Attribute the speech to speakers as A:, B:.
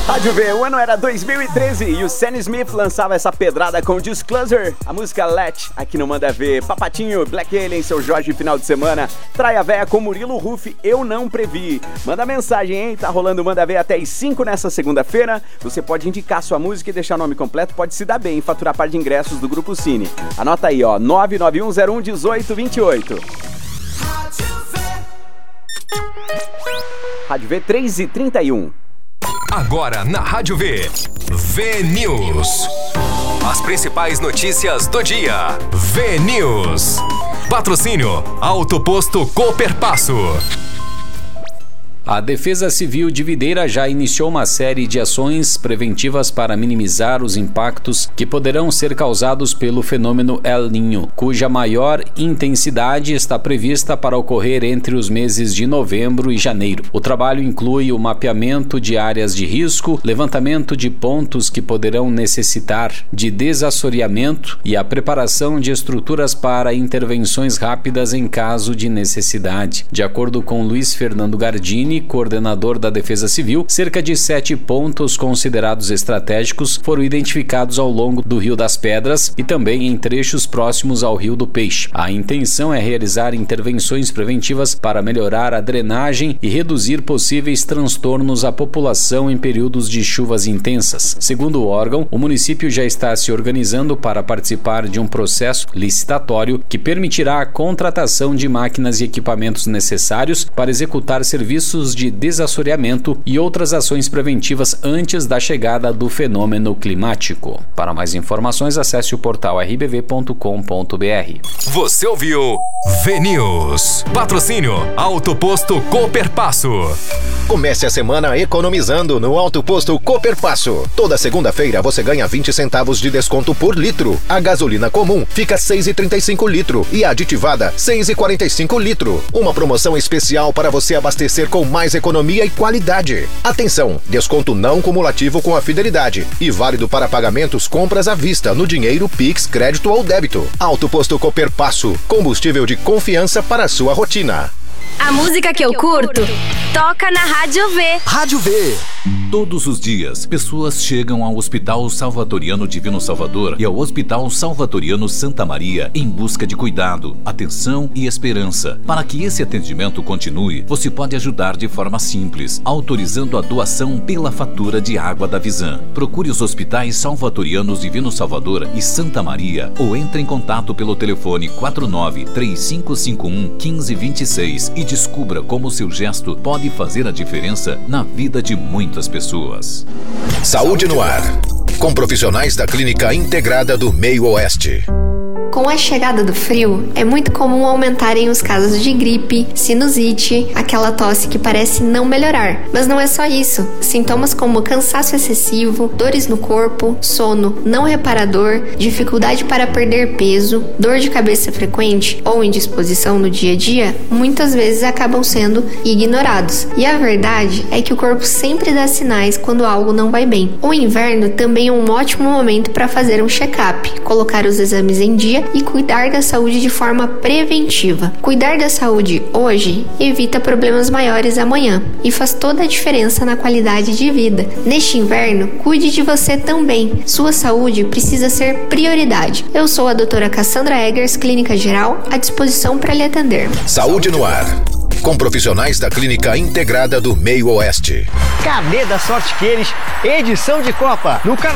A: Rádio V, o ano era 2013 e o Sam Smith lançava essa pedrada com Disclosure, a música Let, aqui no Manda Ver. Papatinho, Black Alien, Seu Jorge, final de semana. Traia Véia com Murilo Ruff, Eu Não Previ. Manda mensagem, hein? Tá rolando o Manda Ver até às 5 nessa segunda-feira. Você pode indicar sua música e deixar o nome completo, pode se dar bem e faturar par de ingressos do Grupo Cine. Anota aí, ó, 991011828. Rádio V, 3h31.
B: Agora na Rádio V, V-News. As principais notícias do dia. V-News. Patrocínio Auto Posto Cooperpasso.
C: A Defesa Civil de Videira já iniciou uma série de ações preventivas para minimizar os impactos que poderão ser causados pelo fenômeno El Niño, cuja maior intensidade está prevista para ocorrer entre os meses de novembro e janeiro. O trabalho inclui o mapeamento de áreas de risco, levantamento de pontos que poderão necessitar de desassoreamento e a preparação de estruturas para intervenções rápidas em caso de necessidade. De acordo com Luiz Fernando Gardini, coordenador da Defesa Civil, cerca de 7 pontos considerados estratégicos foram identificados ao longo do Rio das Pedras e também em trechos próximos ao Rio do Peixe. A intenção é realizar intervenções preventivas para melhorar a drenagem e reduzir possíveis transtornos à população em períodos de chuvas intensas. Segundo o órgão, o município já está se organizando para participar de um processo licitatório que permitirá a contratação de máquinas e equipamentos necessários para executar serviços de desassoreamento e outras ações preventivas antes da chegada do fenômeno climático. Para mais informações, acesse o portal rbv.com.br.
B: Você ouviu V-News. Patrocínio Auto Posto Cooperpasso.
D: Comece a semana economizando no Auto Posto Cooperpasso. Toda segunda-feira você ganha 20 centavos de desconto por litro. A gasolina comum fica 6,35 litro e a aditivada 6,45 litro. Uma promoção especial para você abastecer com mais economia e qualidade. Atenção, desconto não cumulativo com a fidelidade e válido para pagamentos compras à vista no dinheiro, Pix, crédito ou débito. Auto Posto Cooperpasso, combustível de confiança para a sua rotina.
E: A música que eu curto toca na Rádio V.
F: Rádio V. Todos os dias, pessoas chegam ao Hospital Salvatoriano Divino Salvador e ao Hospital Salvatoriano Santa Maria em busca de cuidado, atenção e esperança. Para que esse atendimento continue, você pode ajudar de forma simples, autorizando a doação pela fatura de água da Visan. Procure os hospitais Salvatorianos Divino Salvador e Santa Maria ou entre em contato pelo telefone 49-3551-1526 e descubra como seu gesto pode fazer a diferença na vida de muitas pessoas.
D: Saúde no ar, com profissionais da Clínica Integrada do Meio Oeste.
G: Com a chegada do frio, é muito comum aumentarem os casos de gripe, sinusite, aquela tosse que parece não melhorar. Mas não é só isso. Sintomas como cansaço excessivo, dores no corpo, sono não reparador, dificuldade para perder peso, dor de cabeça frequente ou indisposição no dia a dia, muitas vezes acabam sendo ignorados. E a verdade é que o corpo sempre dá sinais quando algo não vai bem. O inverno também é um ótimo momento para fazer um check-up, colocar os exames em dia e cuidar da saúde de forma preventiva. Cuidar da saúde hoje evita problemas maiores amanhã e faz toda a diferença na qualidade de vida. Neste inverno, cuide de você também. Sua saúde precisa ser prioridade. Eu sou a doutora Cassandra Eggers, Clínica Geral, à disposição para lhe atender.
D: Saúde no ar, com profissionais da Clínica Integrada do Meio Oeste.
H: Cadê da Sorte que eles? Edição de Copa. No